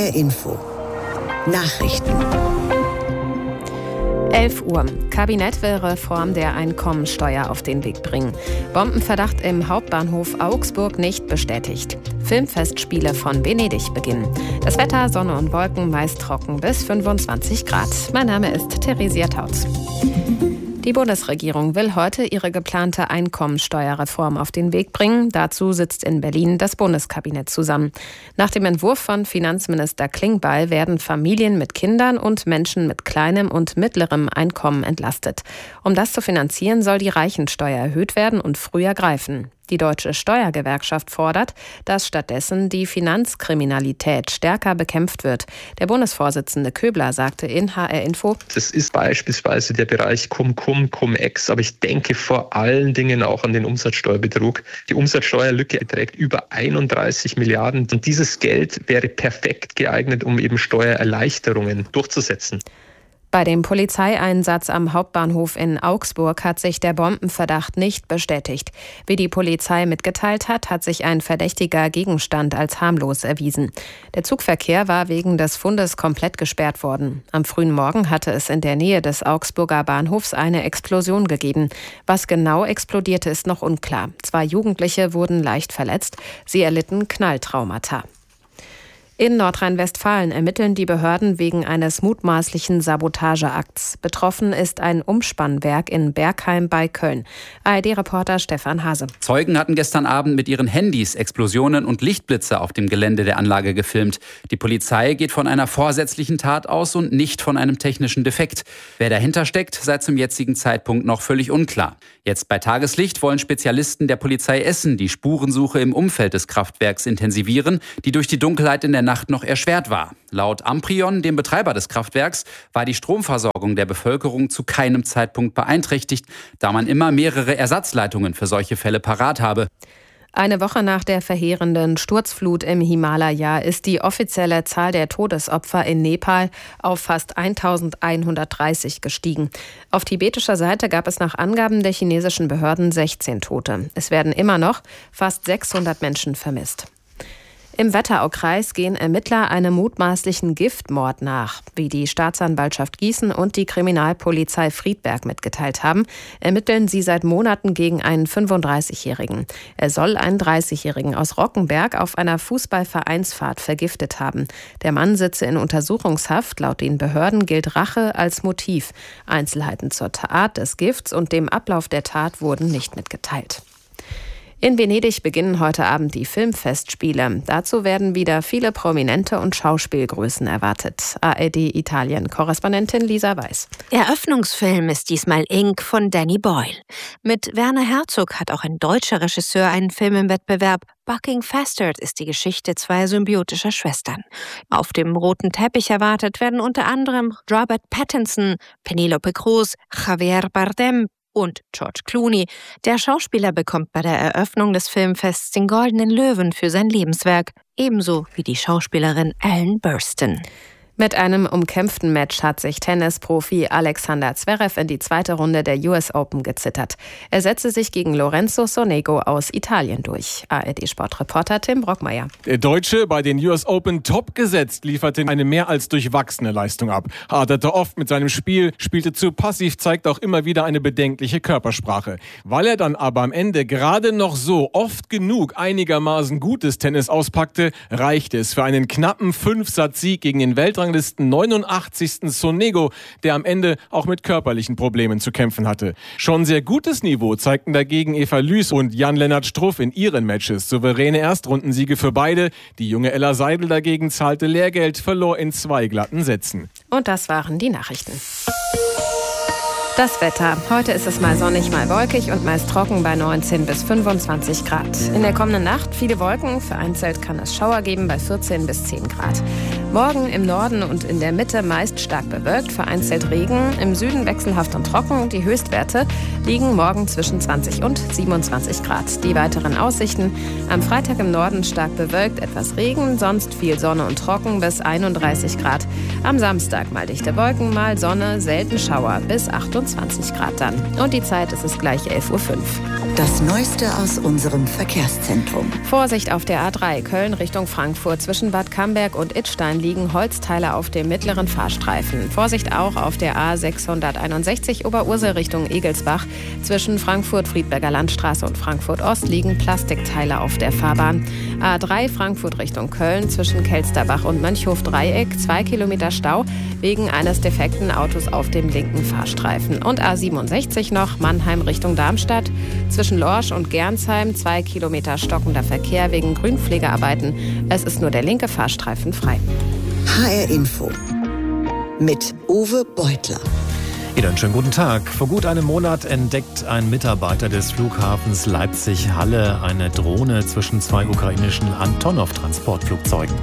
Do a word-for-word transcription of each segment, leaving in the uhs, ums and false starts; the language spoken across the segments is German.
R Info. Nachrichten. elf Uhr. Kabinett will Reform der Einkommensteuer auf den Weg bringen. Bombenverdacht im Hauptbahnhof Augsburg nicht bestätigt. Filmfestspiele von Venedig beginnen. Das Wetter, Sonne und Wolken, meist trocken bis fünfundzwanzig Grad. Mein Name ist Theresia Tautz. Die Bundesregierung will heute ihre geplante Einkommensteuerreform auf den Weg bringen. Dazu sitzt in Berlin das Bundeskabinett zusammen. Nach dem Entwurf von Finanzminister Klingbeil werden Familien mit Kindern und Menschen mit kleinem und mittlerem Einkommen entlastet. Um das zu finanzieren, soll die Reichensteuer erhöht werden und früher greifen. Die Deutsche Steuergewerkschaft fordert, dass stattdessen die Finanzkriminalität stärker bekämpft wird. Der Bundesvorsitzende Köbler sagte in H R Info: Das ist beispielsweise der Bereich Cum-Cum, Cum-Ex, aber ich denke vor allen Dingen auch an den Umsatzsteuerbetrug. Die Umsatzsteuerlücke beträgt über einunddreißig Milliarden und dieses Geld wäre perfekt geeignet, um eben Steuererleichterungen durchzusetzen. Bei dem Polizeieinsatz am Hauptbahnhof in Augsburg hat sich der Bombenverdacht nicht bestätigt. Wie die Polizei mitgeteilt hat, hat sich ein verdächtiger Gegenstand als harmlos erwiesen. Der Zugverkehr war wegen des Fundes komplett gesperrt worden. Am frühen Morgen hatte es in der Nähe des Augsburger Bahnhofs eine Explosion gegeben. Was genau explodierte, ist noch unklar. Zwei Jugendliche wurden leicht verletzt. Sie erlitten Knalltraumata. In Nordrhein-Westfalen ermitteln die Behörden wegen eines mutmaßlichen Sabotageakts. Betroffen ist ein Umspannwerk in Bergheim bei Köln. A R D-Reporter Stefan Hase. Zeugen hatten gestern Abend mit ihren Handys Explosionen und Lichtblitze auf dem Gelände der Anlage gefilmt. Die Polizei geht von einer vorsätzlichen Tat aus und nicht von einem technischen Defekt. Wer dahinter steckt, sei zum jetzigen Zeitpunkt noch völlig unklar. Jetzt bei Tageslicht wollen Spezialisten der Polizei Essen die Spurensuche im Umfeld des Kraftwerks intensivieren, die durch die Dunkelheit in der Nacht noch erschwert war. Laut Amprion, dem Betreiber des Kraftwerks, war die Stromversorgung der Bevölkerung zu keinem Zeitpunkt beeinträchtigt, da man immer mehrere Ersatzleitungen für solche Fälle parat habe. Eine Woche nach der verheerenden Sturzflut im Himalaya ist die offizielle Zahl der Todesopfer in Nepal auf fast eintausendeinhundertdreißig gestiegen. Auf tibetischer Seite gab es nach Angaben der chinesischen Behörden sechzehn Tote. Es werden immer noch fast sechshundert Menschen vermisst. Im Wetteraukreis gehen Ermittler einem mutmaßlichen Giftmord nach. Wie die Staatsanwaltschaft Gießen und die Kriminalpolizei Friedberg mitgeteilt haben, ermitteln sie seit Monaten gegen einen fünfunddreißigjährigen. Er soll einen dreißigjährigen aus Rockenberg auf einer Fußballvereinsfahrt vergiftet haben. Der Mann sitze in Untersuchungshaft. Laut den Behörden gilt Rache als Motiv. Einzelheiten zur Art des Gifts und dem Ablauf der Tat wurden nicht mitgeteilt. In Venedig beginnen heute Abend die Filmfestspiele. Dazu werden wieder viele Prominente und Schauspielgrößen erwartet. A R D-Italien-Korrespondentin Lisa Weiß. Eröffnungsfilm ist diesmal Ink von Danny Boyle. Mit Werner Herzog hat auch ein deutscher Regisseur einen Film im Wettbewerb. Bucking Fastard ist die Geschichte zweier symbiotischer Schwestern. Auf dem roten Teppich erwartet werden unter anderem Robert Pattinson, Penelope Cruz, Javier Bardem und George Clooney. Der Schauspieler bekommt bei der Eröffnung des Filmfests den Goldenen Löwen für sein Lebenswerk, ebenso wie die Schauspielerin Ellen Burstyn. Mit einem umkämpften Match hat sich Tennisprofi Alexander Zverev in die zweite Runde der U S Open gezittert. Er setzte sich gegen Lorenzo Sonego aus Italien durch. A R D-Sportreporter Tim Brockmeier. Der Deutsche, bei den U S Open top gesetzt, lieferte eine mehr als durchwachsene Leistung ab. Haderte oft mit seinem Spiel, spielte zu passiv, zeigt auch immer wieder eine bedenkliche Körpersprache. Weil er dann aber am Ende gerade noch so oft genug einigermaßen gutes Tennis auspackte, reichte es für einen knappen Fünf-Satz-Sieg gegen den Weltranglisten neunundachtzigsten Sonego, der am Ende auch mit körperlichen Problemen zu kämpfen hatte. Schon sehr gutes Niveau zeigten dagegen Eva Lüß und Jan-Lennart Struff in ihren Matches. Souveräne Erstrundensiege für beide. Die junge Ella Seidel dagegen zahlte Lehrgeld, verlor in zwei glatten Sätzen. Und das waren die Nachrichten. Das Wetter. Heute ist es mal sonnig, mal wolkig und meist trocken bei neunzehn bis fünfundzwanzig Grad. In der kommenden Nacht viele Wolken. Vereinzelt kann es Schauer geben bei vierzehn bis zehn Grad. Morgen im Norden und in der Mitte meist stark bewölkt, vereinzelt Regen. Im Süden wechselhaft und trocken. Die Höchstwerte liegen morgen zwischen zwanzig und siebenundzwanzig Grad. Die weiteren Aussichten. Am Freitag im Norden stark bewölkt, etwas Regen. Sonst viel Sonne und trocken bis einunddreißig Grad. Am Samstag mal dichte Wolken, mal Sonne, selten Schauer bis achtundzwanzig Grad dann. Und die Zeit ist es gleich elf Uhr fünf. Das Neueste aus unserem Verkehrszentrum. Vorsicht auf der A drei Köln Richtung Frankfurt. Zwischen Bad Camberg und Idstein liegen Holzteile auf dem mittleren Fahrstreifen. Vorsicht auch auf der A sechshunderteinundsechzig Oberursel Richtung Egelsbach. Zwischen Frankfurt-Friedberger Landstraße und Frankfurt-Ost liegen Plastikteile auf der Fahrbahn. A drei Frankfurt Richtung Köln. Zwischen Kelsterbach und Mönchhof-Dreieck. Zwei Kilometer Stau wegen eines defekten Autos auf dem linken Fahrstreifen. Und A siebenundsechzig noch Mannheim Richtung Darmstadt. Zwischen Lorsch und Gernsheim zwei Kilometer stockender Verkehr wegen Grünpflegearbeiten. Es ist nur der linke Fahrstreifen frei. H R Info mit Uwe Beutler. Ihnen einen schönen guten Tag. Vor gut einem Monat entdeckt ein Mitarbeiter des Flughafens Leipzig-Halle eine Drohne zwischen zwei ukrainischen Antonov-Transportflugzeugen.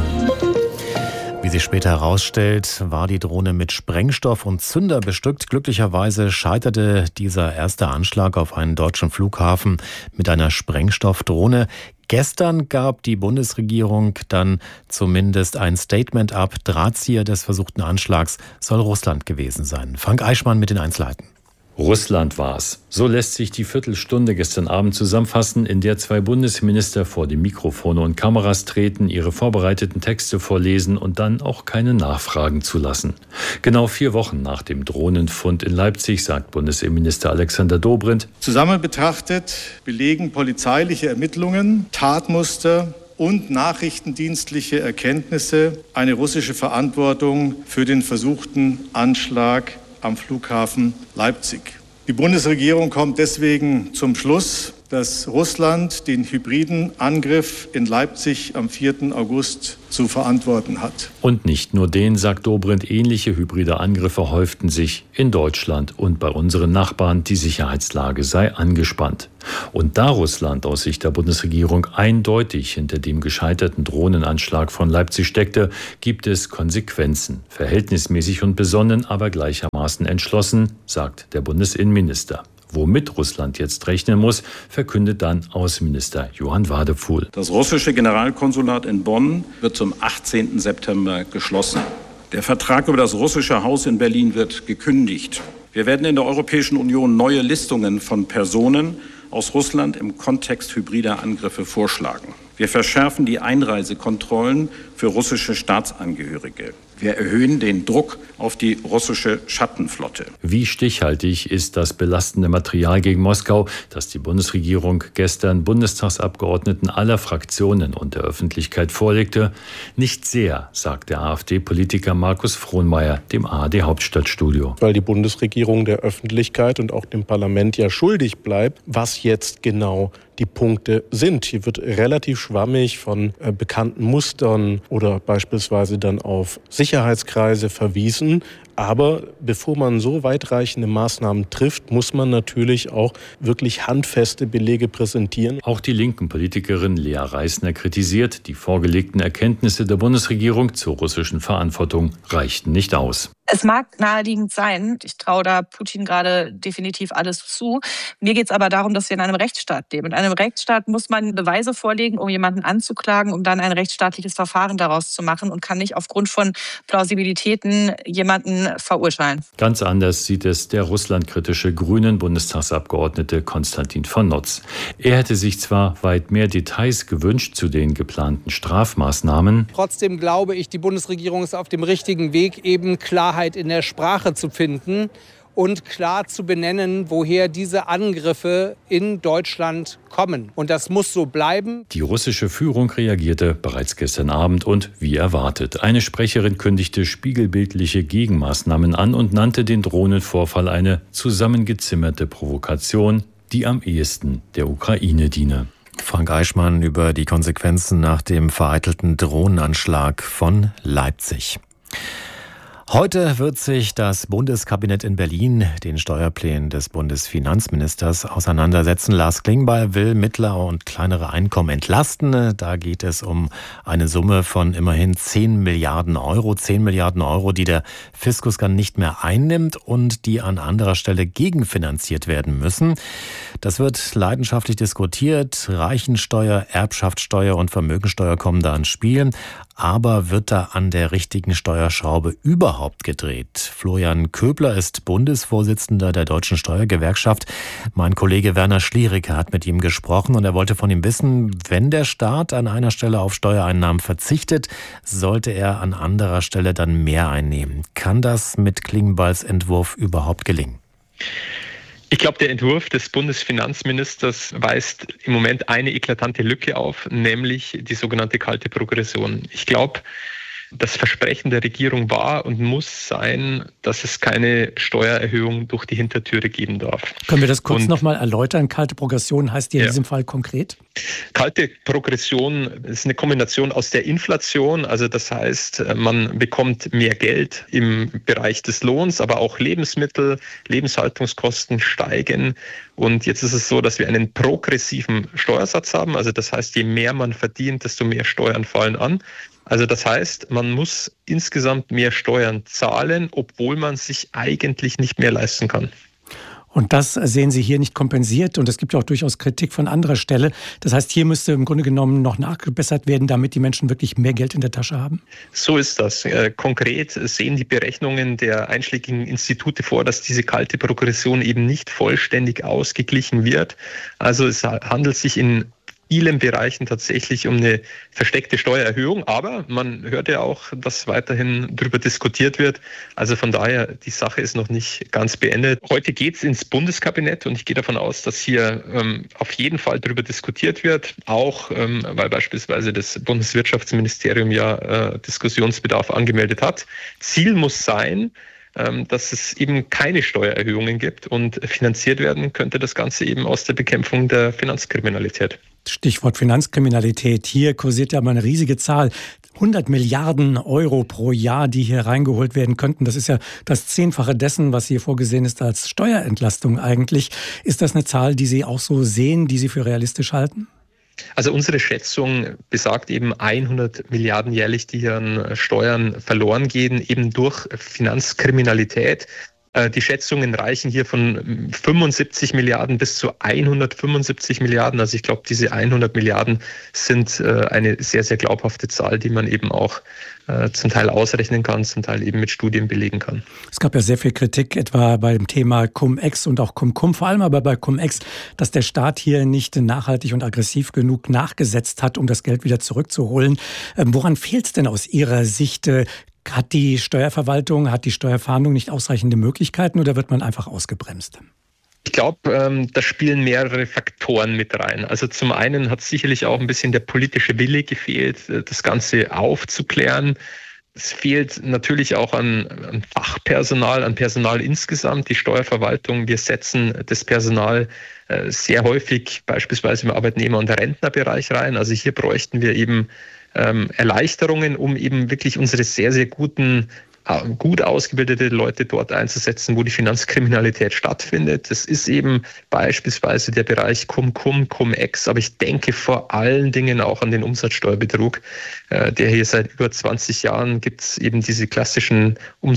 Wie sich später herausstellt, war die Drohne mit Sprengstoff und Zünder bestückt. Glücklicherweise scheiterte dieser erste Anschlag auf einen deutschen Flughafen mit einer Sprengstoffdrohne. Gestern gab die Bundesregierung dann zumindest ein Statement ab. Drahtzieher des versuchten Anschlags soll Russland gewesen sein. Frank Eichmann mit den Einzelheiten. Russland war es. So lässt sich die Viertelstunde gestern Abend zusammenfassen, in der zwei Bundesminister vor die Mikrofone und Kameras treten, ihre vorbereiteten Texte vorlesen und dann auch keine Nachfragen zulassen. Genau vier Wochen nach dem Drohnenfund in Leipzig, sagt Bundesinnenminister Alexander Dobrindt: Zusammen betrachtet belegen polizeiliche Ermittlungen, Tatmuster und nachrichtendienstliche Erkenntnisse eine russische Verantwortung für den versuchten Anschlag am Flughafen Leipzig. Die Bundesregierung kommt deswegen zum Schluss, dass Russland den hybriden Angriff in Leipzig am vierten August zu verantworten hat. Und nicht nur den, sagt Dobrindt, ähnliche hybride Angriffe häuften sich in Deutschland und bei unseren Nachbarn. Die Sicherheitslage sei angespannt. Und da Russland aus Sicht der Bundesregierung eindeutig hinter dem gescheiterten Drohnenanschlag von Leipzig steckte, gibt es Konsequenzen. Verhältnismäßig und besonnen, aber gleichermaßen entschlossen, sagt der Bundesinnenminister. Womit Russland jetzt rechnen muss, verkündet dann Außenminister Johann Wadefuhl. Das russische Generalkonsulat in Bonn wird zum achtzehnten September geschlossen. Der Vertrag über das russische Haus in Berlin wird gekündigt. Wir werden in der Europäischen Union neue Listungen von Personen aus Russland im Kontext hybrider Angriffe vorschlagen. Wir verschärfen die Einreisekontrollen für russische Staatsangehörige. Wir erhöhen den Druck auf die russische Schattenflotte. Wie stichhaltig ist das belastende Material gegen Moskau, das die Bundesregierung gestern Bundestagsabgeordneten aller Fraktionen und der Öffentlichkeit vorlegte? Nicht sehr, sagt der AfD-Politiker Markus Frohnmayer dem A R D-Hauptstadtstudio. Weil die Bundesregierung der Öffentlichkeit und auch dem Parlament ja schuldig bleibt, was jetzt genau die Punkte sind. Hier wird relativ schwammig von äh, bekannten Mustern oder beispielsweise dann auf Sicherheitskreise verwiesen. Aber bevor man so weitreichende Maßnahmen trifft, muss man natürlich auch wirklich handfeste Belege präsentieren. Auch die linken Politikerin Lea Reisner kritisiert, die vorgelegten Erkenntnisse der Bundesregierung zur russischen Verantwortung reichten nicht aus. Es mag naheliegend sein, ich traue da Putin gerade definitiv alles zu. Mir geht es aber darum, dass wir in einem Rechtsstaat leben. In einem Rechtsstaat muss man Beweise vorlegen, um jemanden anzuklagen, um dann ein rechtsstaatliches Verfahren daraus zu machen und kann nicht aufgrund von Plausibilitäten jemanden verurteilen. Ganz anders sieht es der russlandkritische Grünen-Bundestagsabgeordnete Konstantin von Notz. Er hätte sich zwar weit mehr Details gewünscht zu den geplanten Strafmaßnahmen. Trotzdem glaube ich, die Bundesregierung ist auf dem richtigen Weg, eben Klarheit in der Sprache zu finden und klar zu benennen, woher diese Angriffe in Deutschland kommen. Und das muss so bleiben. Die russische Führung reagierte bereits gestern Abend und wie erwartet. Eine Sprecherin kündigte spiegelbildliche Gegenmaßnahmen an und nannte den Drohnenvorfall eine zusammengezimmerte Provokation, die am ehesten der Ukraine diene. Frank Eichmann über die Konsequenzen nach dem vereitelten Drohnenanschlag von Leipzig. Heute wird sich das Bundeskabinett in Berlin den Steuerplänen des Bundesfinanzministers auseinandersetzen. Lars Klingbeil will mittlere und kleinere Einkommen entlasten. Da geht es um eine Summe von immerhin zehn Milliarden Euro. zehn Milliarden Euro, die der Fiskus dann nicht mehr einnimmt und die an anderer Stelle gegenfinanziert werden müssen. Das wird leidenschaftlich diskutiert. Reichensteuer, Erbschaftssteuer und Vermögensteuer kommen da ins Spiel. Aber wird da an der richtigen Steuerschraube überhaupt gedreht? Florian Köbler ist Bundesvorsitzender der Deutschen Steuergewerkschaft. Mein Kollege Werner Schliericke hat mit ihm gesprochen und er wollte von ihm wissen, wenn der Staat an einer Stelle auf Steuereinnahmen verzichtet, sollte er an anderer Stelle dann mehr einnehmen. Kann das mit Klingbeils Entwurf überhaupt gelingen? Ich glaube, der Entwurf des Bundesfinanzministers weist im Moment eine eklatante Lücke auf, nämlich die sogenannte kalte Progression. Ich glaube, das Versprechen der Regierung war und muss sein, dass es keine Steuererhöhung durch die Hintertüre geben darf. Können wir das kurz nochmal erläutern? Kalte Progression heißt hier ja in diesem Fall konkret? Kalte Progression ist eine Kombination aus der Inflation, also das heißt, man bekommt mehr Geld im Bereich des Lohns, aber auch Lebensmittel, Lebenshaltungskosten steigen. Und jetzt ist es so, dass wir einen progressiven Steuersatz haben, also das heißt, je mehr man verdient, desto mehr Steuern fallen an. Also das heißt, man muss insgesamt mehr Steuern zahlen, obwohl man sich eigentlich nicht mehr leisten kann. Und das sehen Sie hier nicht kompensiert. Und es gibt ja auch durchaus Kritik von anderer Stelle. Das heißt, hier müsste im Grunde genommen noch nachgebessert werden, damit die Menschen wirklich mehr Geld in der Tasche haben? So ist das. Konkret sehen die Berechnungen der einschlägigen Institute vor, dass diese kalte Progression eben nicht vollständig ausgeglichen wird. Also es handelt sich in vielen Bereichen tatsächlich um eine versteckte Steuererhöhung, aber man hört ja auch, dass weiterhin darüber diskutiert wird. Also von daher, die Sache ist noch nicht ganz beendet. Heute geht es ins Bundeskabinett und ich gehe davon aus, dass hier ähm, auf jeden Fall darüber diskutiert wird, auch ähm, weil beispielsweise das Bundeswirtschaftsministerium ja äh, Diskussionsbedarf angemeldet hat. Ziel muss sein, dass es eben keine Steuererhöhungen gibt und finanziert werden könnte das Ganze eben aus der Bekämpfung der Finanzkriminalität. Stichwort Finanzkriminalität. Hier kursiert ja mal eine riesige Zahl. hundert Milliarden Euro pro Jahr, die hier reingeholt werden könnten. Das ist ja das Zehnfache dessen, was hier vorgesehen ist als Steuerentlastung eigentlich. Ist das eine Zahl, die Sie auch so sehen, die Sie für realistisch halten? Also unsere Schätzung besagt eben hundert Milliarden jährlich, die hier an Steuern verloren gehen, eben durch Finanzkriminalität. Die Schätzungen reichen hier von fünfundsiebzig Milliarden bis zu hundertfünfundsiebzig Milliarden. Also ich glaube, diese hundert Milliarden sind eine sehr, sehr glaubhafte Zahl, die man eben auch zum Teil ausrechnen kann, zum Teil eben mit Studien belegen kann. Es gab ja sehr viel Kritik, etwa beim Thema Cum-Ex und auch Cum-Cum, vor allem aber bei Cum-Ex, dass der Staat hier nicht nachhaltig und aggressiv genug nachgesetzt hat, um das Geld wieder zurückzuholen. Woran fehlt es denn aus Ihrer Sicht? Hat die Steuerverwaltung, hat die Steuerfahndung nicht ausreichende Möglichkeiten oder wird man einfach ausgebremst? Ich glaube, da spielen mehrere Faktoren mit rein. Also zum einen hat sicherlich auch ein bisschen der politische Wille gefehlt, das Ganze aufzuklären. Es fehlt natürlich auch an, an Fachpersonal, an Personal insgesamt. Die Steuerverwaltung, wir setzen das Personal äh, sehr häufig beispielsweise im Arbeitnehmer- und Rentnerbereich rein. Also hier bräuchten wir eben ähm, Erleichterungen, um eben wirklich unsere sehr, sehr guten gut ausgebildete Leute dort einzusetzen, wo die Finanzkriminalität stattfindet. Das ist eben beispielsweise der Bereich Cum-Cum, Cum-Ex, aber ich denke vor allen Dingen auch an den Umsatzsteuerbetrug, der hier seit über zwanzig Jahren gibt es eben diese klassischen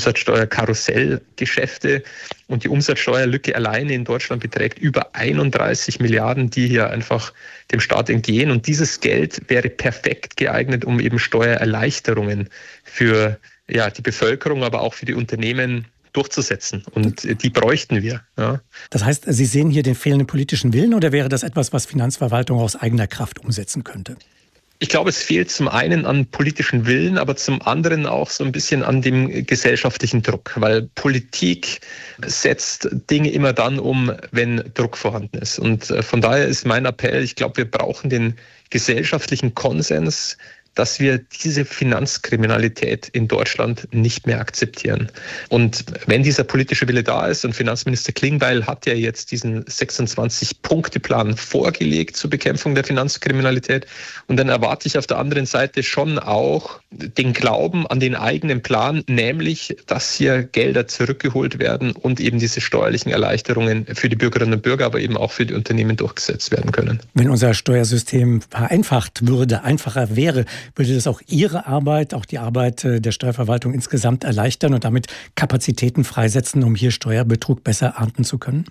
Umsatzsteuer-Karussellgeschäfte und die Umsatzsteuerlücke alleine in Deutschland beträgt über einunddreißig Milliarden, die hier einfach dem Staat entgehen und dieses Geld wäre perfekt geeignet, um eben Steuererleichterungen für ja, die Bevölkerung, aber auch für die Unternehmen durchzusetzen. Und die bräuchten wir. Ja. Das heißt, Sie sehen hier den fehlenden politischen Willen oder wäre das etwas, was Finanzverwaltung aus eigener Kraft umsetzen könnte? Ich glaube, es fehlt zum einen an politischen Willen, aber zum anderen auch so ein bisschen an dem gesellschaftlichen Druck, weil Politik setzt Dinge immer dann um, wenn Druck vorhanden ist. Und von daher ist mein Appell, ich glaube, wir brauchen den gesellschaftlichen Konsens, dass wir diese Finanzkriminalität in Deutschland nicht mehr akzeptieren. Und wenn dieser politische Wille da ist, und Finanzminister Klingbeil hat ja jetzt diesen sechsundzwanzig-Punkte-Plan vorgelegt zur Bekämpfung der Finanzkriminalität, und dann erwarte ich auf der anderen Seite schon auch den Glauben an den eigenen Plan, nämlich, dass hier Gelder zurückgeholt werden und eben diese steuerlichen Erleichterungen für die Bürgerinnen und Bürger, aber eben auch für die Unternehmen durchgesetzt werden können. Wenn unser Steuersystem vereinfacht würde, einfacher wäre, würde das auch Ihre Arbeit, auch die Arbeit der Steuerverwaltung insgesamt erleichtern und damit Kapazitäten freisetzen, um hier Steuerbetrug besser ahnden zu können?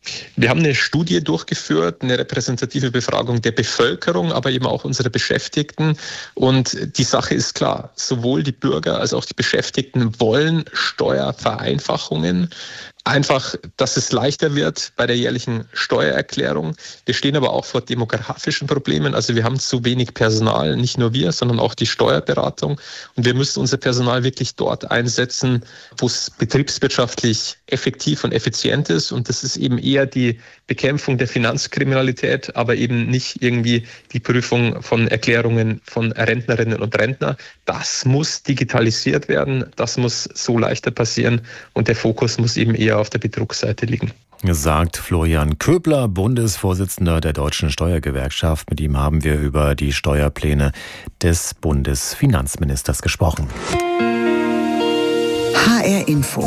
Wir haben eine Studie durchgeführt, eine repräsentative Befragung der Bevölkerung, aber eben auch unserer Beschäftigten. Und die Sache ist klar, sowohl die Bürger als auch die Beschäftigten wollen Steuervereinfachungen. Einfach, dass es leichter wird bei der jährlichen Steuererklärung. Wir stehen aber auch vor demografischen Problemen. Also wir haben zu wenig Personal, nicht nur wir, sondern auch die Steuerberatung. Und wir müssen unser Personal wirklich dort einsetzen, wo es betriebswirtschaftlich effektiv und effizient ist. Und das ist eben eher die Bekämpfung der Finanzkriminalität, aber eben nicht irgendwie die Prüfung von Erklärungen von Rentnerinnen und Rentner. Das muss digitalisiert werden. Das muss so leichter passieren. Und der Fokus muss eben eher auf der Betrugsseite liegen. Sagt Florian Köbler, Bundesvorsitzender der Deutschen Steuergewerkschaft. Mit ihm haben wir über die Steuerpläne des Bundesfinanzministers gesprochen. H R Info.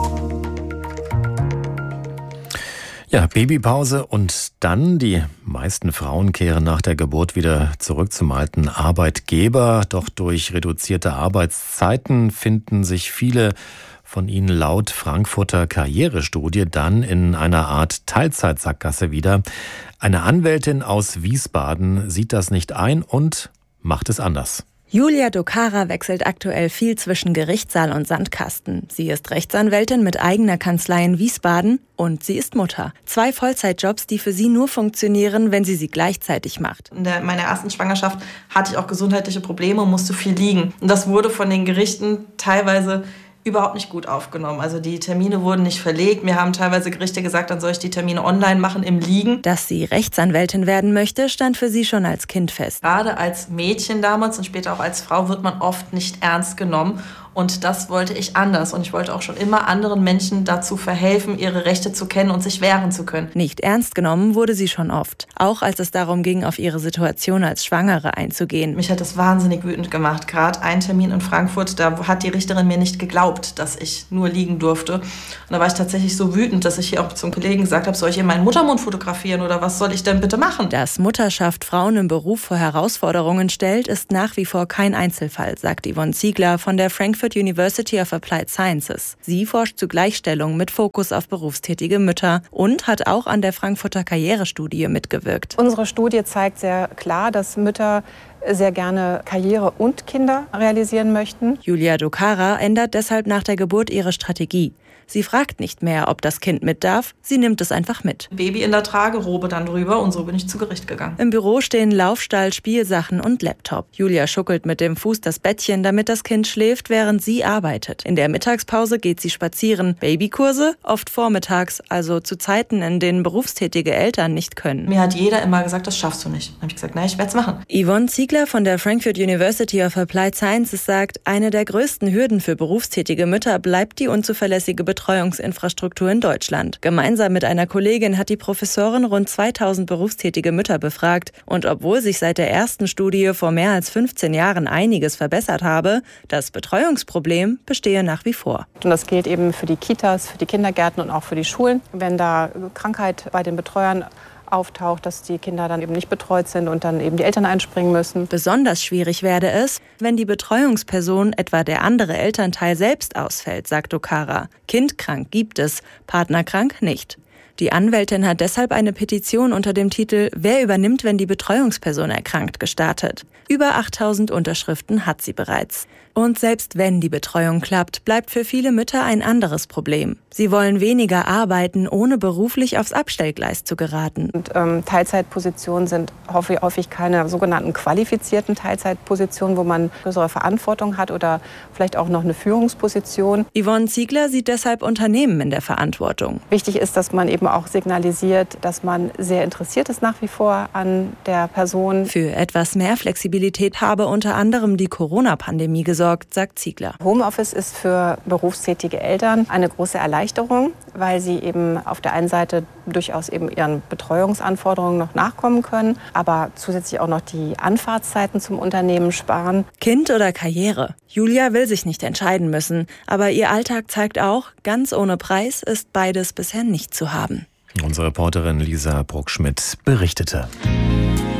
Ja, Babypause und dann die meisten Frauen kehren nach der Geburt wieder zurück zum alten Arbeitgeber. Doch durch reduzierte Arbeitszeiten finden sich viele von ihnen laut Frankfurter Karrierestudie dann in einer Art Teilzeitsackgasse wieder. Eine Anwältin aus Wiesbaden sieht das nicht ein und macht es anders. Julia Dokara wechselt aktuell viel zwischen Gerichtssaal und Sandkasten. Sie ist Rechtsanwältin mit eigener Kanzlei in Wiesbaden und sie ist Mutter. Zwei Vollzeitjobs, die für sie nur funktionieren, wenn sie sie gleichzeitig macht. In der, meiner ersten Schwangerschaft hatte ich auch gesundheitliche Probleme und musste viel liegen. Und das wurde von den Gerichten teilweise überhaupt nicht gut aufgenommen. Also die Termine wurden nicht verlegt. Mir haben teilweise Gerichte gesagt, dann soll ich die Termine online machen im Liegen. Dass sie Rechtsanwältin werden möchte, stand für sie schon als Kind fest. Gerade als Mädchen damals und später auch als Frau wird man oft nicht ernst genommen. Und das wollte ich anders. Und ich wollte auch schon immer anderen Menschen dazu verhelfen, ihre Rechte zu kennen und sich wehren zu können. Nicht ernst genommen wurde sie schon oft. Auch als es darum ging, auf ihre Situation als Schwangere einzugehen. Mich hat das wahnsinnig wütend gemacht. Gerade ein Termin in Frankfurt, da hat die Richterin mir nicht geglaubt, dass ich nur liegen durfte. Und da war ich tatsächlich so wütend, dass ich hier auch zum Kollegen gesagt habe, soll ich hier meinen Muttermund fotografieren oder was soll ich denn bitte machen? Dass Mutterschaft Frauen im Beruf vor Herausforderungen stellt, ist nach wie vor kein Einzelfall, sagt Yvonne Ziegler von der Frankfurt University of Applied Sciences. Sie forscht zu Gleichstellung mit Fokus auf berufstätige Mütter und hat auch an der Frankfurter Karrierestudie mitgewirkt. Unsere Studie zeigt sehr klar, dass Mütter sehr gerne Karriere und Kinder realisieren möchten. Julia Dokara ändert deshalb nach der Geburt ihre Strategie. Sie fragt nicht mehr, ob das Kind mit darf, sie nimmt es einfach mit. Baby in der Tragerobe dann drüber und so bin ich zu Gericht gegangen. Im Büro stehen Laufstall, Spielsachen und Laptop. Julia schuckelt mit dem Fuß das Bettchen, damit das Kind schläft, während sie arbeitet. In der Mittagspause geht sie spazieren. Babykurse? Oft vormittags, also zu Zeiten, in denen berufstätige Eltern nicht können. Mir hat jeder immer gesagt, das schaffst du nicht. Dann habe ich gesagt, nein, ich werde es machen. Yvonne Ziegler von der Frankfurt University of Applied Sciences sagt, eine der größten Hürden für berufstätige Mütter bleibt die unzuverlässige Betreuungsinfrastruktur in Deutschland. Gemeinsam mit einer Kollegin hat die Professorin rund zweitausend berufstätige Mütter befragt. Und obwohl sich seit der ersten Studie vor mehr als fünfzehn Jahren einiges verbessert habe, das Betreuungsproblem bestehe nach wie vor. Und das gilt eben für die Kitas, für die Kindergärten und auch für die Schulen. Wenn da Krankheit bei den Betreuern auftaucht, dass die Kinder dann eben nicht betreut sind und dann eben die Eltern einspringen müssen. Besonders schwierig werde es, wenn die Betreuungsperson, etwa der andere Elternteil, selbst ausfällt, sagt Dokara. Kindkrank gibt es, partnerkrank nicht. Die Anwältin hat deshalb eine Petition unter dem Titel »Wer übernimmt, wenn die Betreuungsperson erkrankt?« gestartet. Über achttausend Unterschriften hat sie bereits. Und selbst wenn die Betreuung klappt, bleibt für viele Mütter ein anderes Problem. Sie wollen weniger arbeiten, ohne beruflich aufs Abstellgleis zu geraten. Und, ähm, Teilzeitpositionen sind häufig keine sogenannten qualifizierten Teilzeitpositionen, wo man größere Verantwortung hat oder vielleicht auch noch eine Führungsposition. Yvonne Ziegler sieht deshalb Unternehmen in der Verantwortung. Wichtig ist, dass man eben auch signalisiert, dass man sehr interessiert ist nach wie vor an der Person. Für etwas mehr Flexibilität habe unter anderem die Corona-Pandemie gesorgt, sagt Ziegler. Homeoffice ist für berufstätige Eltern eine große Erleichterung, weil sie eben auf der einen Seite durchaus eben ihren Betreuungsanforderungen noch nachkommen können, aber zusätzlich auch noch die Anfahrtszeiten zum Unternehmen sparen. Kind oder Karriere? Julia will sich nicht entscheiden müssen, aber ihr Alltag zeigt auch, ganz ohne Preis ist beides bisher nicht zu haben. Unsere Reporterin Lisa Bruckschmidt berichtete.